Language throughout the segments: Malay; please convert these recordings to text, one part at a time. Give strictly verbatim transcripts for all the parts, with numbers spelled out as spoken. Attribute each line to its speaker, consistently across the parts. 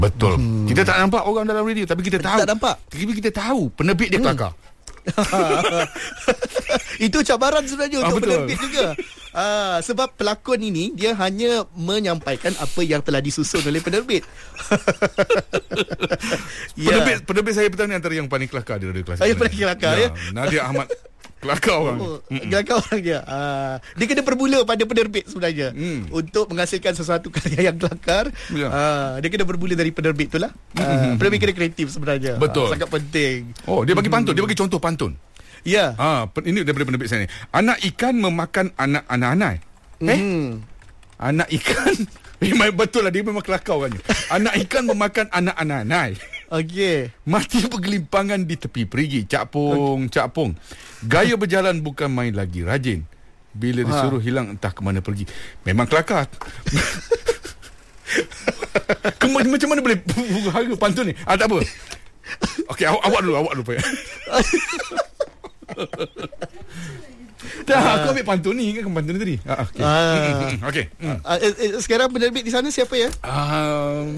Speaker 1: Betul. Hmm. Kita tak nampak orang dalam radio, tapi kita tahu.
Speaker 2: Tak nampak.
Speaker 1: Tapi kita tahu penerbit dia hmm. kelakar.
Speaker 2: Itu cabaran sebenarnya untuk
Speaker 1: ah,
Speaker 2: penerbit juga. Ah, sebab pelakon ini dia hanya menyampaikan apa yang telah disusun oleh penerbit.
Speaker 1: Penerbit, yeah. penerbit saya petang ni antara yang paling kelakar di radio kelas.
Speaker 2: Saya paling kelakar ya.
Speaker 1: ya. Nadia Ahmad kelakar orang.
Speaker 2: Oh, kelakar orang dia. Ah, dia kena bermula pada penerbit sebenarnya. Hmm. Untuk menghasilkan sesuatu karya yang kelakar, ya. ah, dia kena bermula dari penerbit itulah. Ah, penerbit kena kreatif sebenarnya.
Speaker 1: Betul.
Speaker 2: Ah, sangat penting.
Speaker 1: Oh, dia bagi pantun, dia bagi contoh pantun.
Speaker 2: Ya.
Speaker 1: Ah, ini daripada penerbit saya ni. Anak ikan memakan anak anak-anak. Eh? Hmm. Anak ikan memang betul lah, dia memang kelakar orangnya. Anak ikan memakan anak anak-anak.
Speaker 2: Okey.
Speaker 1: Mati bergelimpangan di tepi perigi. Cakpung, okay. cakpung. Gaya berjalan bukan main lagi, rajin. Bila disuruh ha. hilang entah ke mana pergi. Memang kelakar. Macam mana boleh harga pantun ni? Ah, tak apa. Okey, awak, awak dulu, awak dulu. Dah, uh, aku ambil pantun ni kan, pantun ni tadi. Ah, okey. Uh, okey. Mm.
Speaker 2: Uh, eh, eh, sekarang penerbit di sana siapa ya? Um,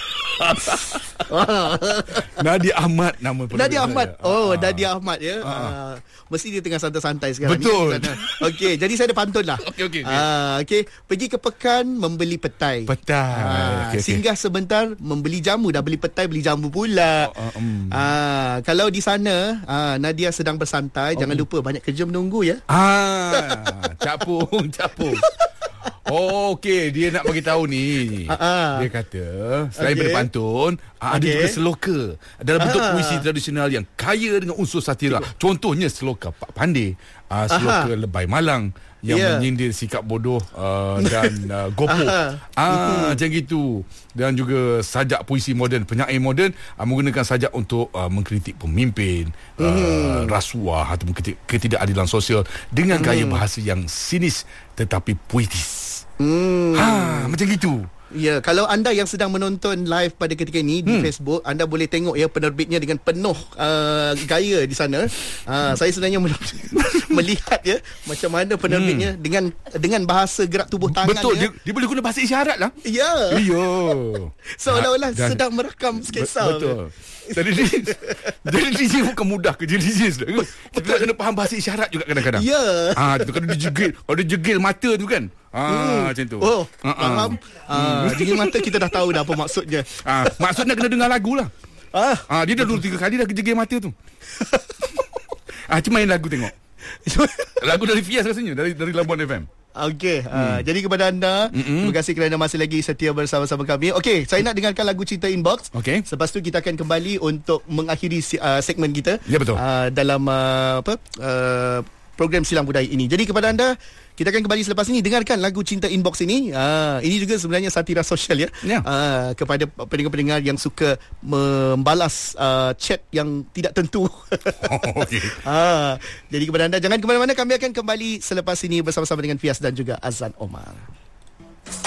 Speaker 1: Nadia Ahmad nama penerbit.
Speaker 2: Nadia Ahmad.
Speaker 1: Saya.
Speaker 2: Oh,
Speaker 1: ah.
Speaker 2: Nadia Ahmad ya. Ah. Uh, mesti dia tengah santai-santai sekarang.
Speaker 1: Betul.
Speaker 2: Okey, jadi saya ada pantun lah.
Speaker 1: Okey, okey. Okay.
Speaker 2: Uh, okay. Pergi ke pekan membeli petai.
Speaker 1: Petai.
Speaker 2: Uh, okay, singgah okay. sebentar membeli jamu. Dah beli petai, beli jamu pula. Oh, uh, um. uh, kalau di sana uh, Nadia sedang bersantai, oh. jangan lupa banyak kerja menunggu ya.
Speaker 1: Ah, capung, capung. Oh, okey, dia nak bagi tahu ni. Uh-uh. Dia kata selain okay. pada pantun, okay. ada juga seloka dalam bentuk uh-huh. puisi tradisional yang kaya dengan unsur satira. Contohnya seloka Pak Pandey, uh, seloka uh-huh. Lebay Malang yang yeah. menyindir sikap bodoh uh, dan uh, gopoh. Uh-huh. Ah, macam gitu. Dan juga sajak puisi moden, penyair moden uh, menggunakan sajak untuk uh, mengkritik pemimpin, uh, uh, rasuah atau ketidakadilan sosial dengan gaya uh-huh. bahasa yang sinis tetapi puitis. Hmm. Ha, macam gitu.
Speaker 2: Ya, kalau anda yang sedang menonton live pada ketika ini di hmm. Facebook, anda boleh tengok ya penerbitnya dengan penuh uh, gaya di sana. Uh, saya sebenarnya melihat ya macam mana penerbitnya hmm. dengan dengan bahasa gerak tubuh tangan.
Speaker 1: Betul,
Speaker 2: ya.
Speaker 1: dia, dia boleh guna bahasa isyarat lah.
Speaker 2: Ya.
Speaker 1: Iyo.
Speaker 2: Seolah-olah dan, sedang merekam sketsa.
Speaker 1: Betul. Jadi jadi D J bukan mudah kerja D J sudah. Kita kena faham bahasa isyarat juga kadang-kadang.
Speaker 2: Ya.
Speaker 1: Ah, tu kalau dia jegil, kalau dia jegil mata tu kan. Ah, hmm. macam tu.
Speaker 2: Oh, uh-uh. faham. Ah, jegil mata kita dah tahu dah apa maksudnya.
Speaker 1: Ah, maksudnya kena dengar lagu lah. Ah, ah dia dah dulu tiga kali dah jegil mata tu. Ah, cuma main lagu tengok. Lagu dari Fias rasanya, dari dari Labuan F M.
Speaker 2: Okey, hmm. uh, jadi kepada anda, mm-hmm. terima kasih kerana masih lagi setia bersama-sama kami. Okey, saya nak dengarkan lagu Cinta Inbox.
Speaker 1: Okey.
Speaker 2: Lepas tu kita akan kembali untuk mengakhiri uh, segmen kita.
Speaker 1: Ya, betul.
Speaker 2: Uh, dalam uh, apa? Uh, program Silang Budaya ini. Jadi kepada anda, kita akan kembali selepas ini. Dengarkan lagu Cinta Inbox ini. Uh, ini juga sebenarnya satira sosial ya. ya. Uh, kepada pendengar-pendengar yang suka membalas uh, chat yang tidak tentu.
Speaker 1: Oh, okay.
Speaker 2: uh, jadi kepada anda, jangan ke mana-mana. Kami akan kembali selepas ini bersama-sama dengan Fias dan juga Azan Omar.